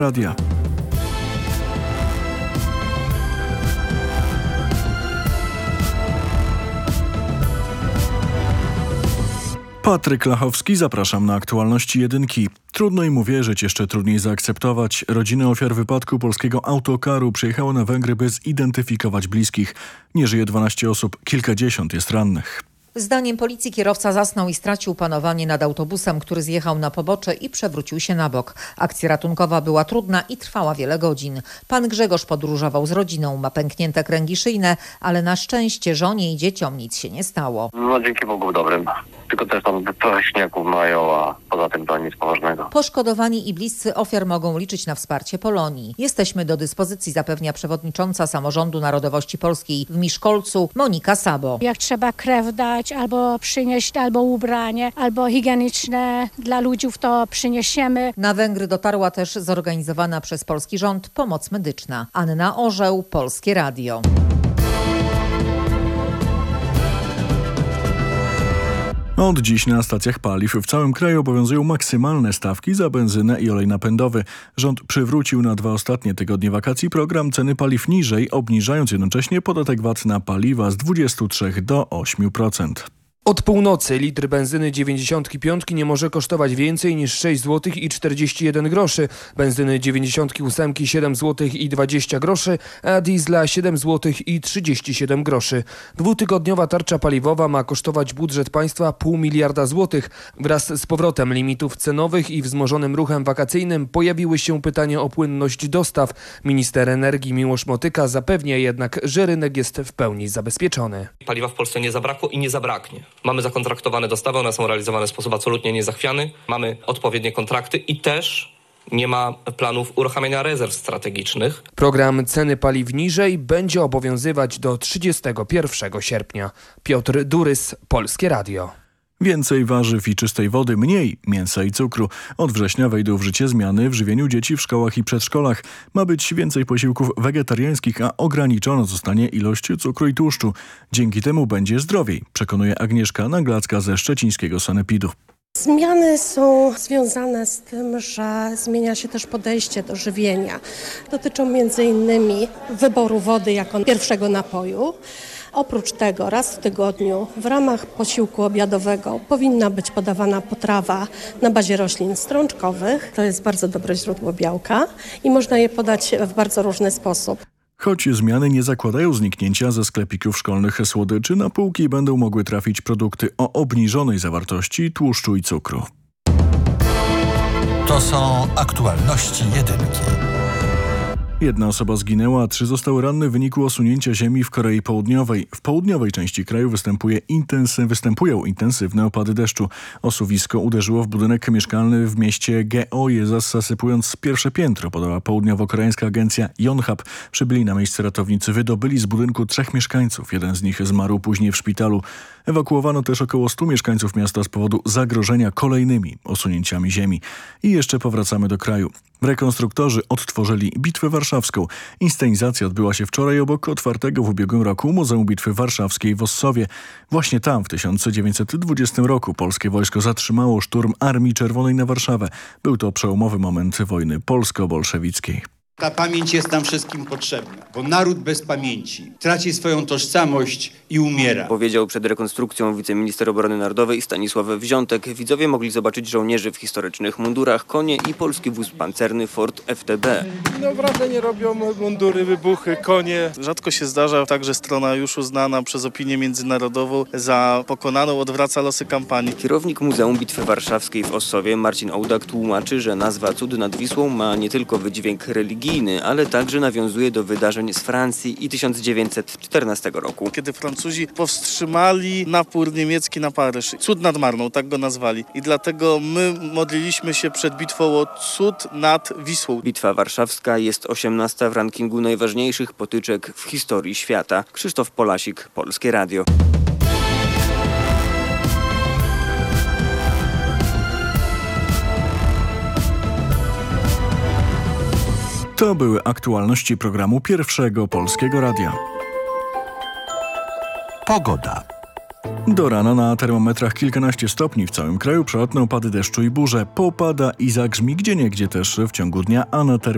Radia. Patryk Lachowski, zapraszam na aktualności jedynki. Trudno im uwierzyć, jeszcze trudniej zaakceptować. Rodziny ofiar wypadku polskiego autokaru przyjechały na Węgry, by zidentyfikować bliskich. Nie żyje 12 osób, kilkadziesiąt jest rannych. Zdaniem policji kierowca zasnął i stracił panowanie nad autobusem, który zjechał na pobocze i przewrócił się na bok. Akcja ratunkowa była trudna i trwała wiele godzin. Pan Grzegorz podróżował z rodziną, ma pęknięte kręgi szyjne, ale na szczęście żonie i dzieciom nic się nie stało. Dzięki Bogu dobrym. Tylko też tam trochę śniegu mają, a poza tym to nic poważnego. Poszkodowani i bliscy ofiar mogą liczyć na wsparcie Polonii. Jesteśmy do dyspozycji, zapewnia przewodnicząca Samorządu Narodowości Polskiej w Miszkolcu Monika Sabo. Jak trzeba krew dać, albo przynieść, albo ubranie, albo higieniczne dla ludzi, to przyniesiemy. Na Węgry dotarła też zorganizowana przez polski rząd pomoc medyczna. Anna Orzeł, Polskie Radio. Od dziś na stacjach paliw w całym kraju obowiązują maksymalne stawki za benzynę i olej napędowy. Rząd przywrócił na 2 ostatnie tygodnie wakacji program ceny paliw niżej, obniżając jednocześnie podatek VAT na paliwa z 23 do 8%. Od północy litr benzyny 95 nie może kosztować więcej niż 6 zł i 41 groszy, benzyny 98 7 zł i 20 groszy, a diesla 7 zł i 37 groszy. Dwutygodniowa tarcza paliwowa ma kosztować budżet państwa 0,5 miliarda złotych. Wraz z powrotem limitów cenowych i wzmożonym ruchem wakacyjnym pojawiły się pytania o płynność dostaw. Minister energii Miłosz Motyka zapewnia jednak, że rynek jest w pełni zabezpieczony. Paliwa w Polsce nie zabrakło i nie zabraknie. Mamy zakontraktowane dostawy, one są realizowane w sposób absolutnie niezachwiany. Mamy odpowiednie kontrakty i też nie ma planów uruchamiania rezerw strategicznych. Program ceny paliw niżej będzie obowiązywać do 31 sierpnia. Piotr Durys, Polskie Radio. Więcej warzyw i czystej wody, mniej mięsa i cukru. Od września wejdą w życie zmiany w żywieniu dzieci w szkołach i przedszkolach. Ma być więcej posiłków wegetariańskich, a ograniczona zostanie ilość cukru i tłuszczu. Dzięki temu będzie zdrowiej, przekonuje Agnieszka Naglacka ze szczecińskiego sanepidu. Zmiany są związane z tym, że zmienia się też podejście do żywienia. Dotyczą m.in. wyboru wody jako pierwszego napoju. Oprócz tego raz w tygodniu w ramach posiłku obiadowego powinna być podawana potrawa na bazie roślin strączkowych. To jest bardzo dobre źródło białka i można je podać w bardzo różny sposób. Choć zmiany nie zakładają zniknięcia ze sklepików szkolnych słodyczy, na półki będą mogły trafić produkty o obniżonej zawartości tłuszczu i cukru. To są aktualności jedynki. 1 osoba zginęła, a 3 zostały ranne w wyniku osunięcia ziemi w Korei Południowej. W południowej części kraju występują intensywne opady deszczu. Osuwisko uderzyło w budynek mieszkalny w mieście Geoje, zasypując pierwsze piętro, podała południowo-koreańska agencja Yonhap. Przybyli na miejsce ratownicy wydobyli z budynku 3 mieszkańców. Jeden z nich zmarł później w szpitalu. Ewakuowano też około 100 mieszkańców miasta z powodu zagrożenia kolejnymi osunięciami ziemi. I jeszcze powracamy do kraju. Rekonstruktorzy odtworzyli Bitwę Warszawską. Inscenizacja odbyła się wczoraj obok otwartego w ubiegłym roku Muzeum Bitwy Warszawskiej w Ossowie. Właśnie tam w 1920 roku polskie wojsko zatrzymało szturm Armii Czerwonej na Warszawę. Był to przełomowy moment wojny polsko-bolszewickiej. Ta pamięć jest nam wszystkim potrzebna, bo naród bez pamięci traci swoją tożsamość i umiera. Powiedział przed rekonstrukcją wiceminister obrony narodowej Stanisław Wziątek. Widzowie mogli zobaczyć żołnierzy w historycznych mundurach, konie i polski wóz pancerny Ford FTB. Wrażenie robią mundury, wybuchy, konie. Rzadko się zdarza tak, że strona już uznana przez opinię międzynarodową za pokonaną odwraca losy kampanii. Kierownik Muzeum Bitwy Warszawskiej w Ossowie Marcin Ołdak tłumaczy, że nazwa Cud nad Wisłą ma nie tylko wydźwięk religijny, ale także nawiązuje do wydarzeń z Francji i 1914 roku. Kiedy Francuzi powstrzymali napór niemiecki na Paryż. Cud nad Marną, tak go nazwali. I dlatego my modliliśmy się przed bitwą o cud nad Wisłą. Bitwa Warszawska jest 18 w rankingu najważniejszych potyczek w historii świata. Krzysztof Polasik, Polskie Radio. To były aktualności programu Pierwszego Polskiego Radia. Pogoda. Do rana na termometrach kilkanaście stopni w całym kraju, przelotne opady deszczu i burze. Popada i zagrzmi gdzieniegdzie też w ciągu dnia, a na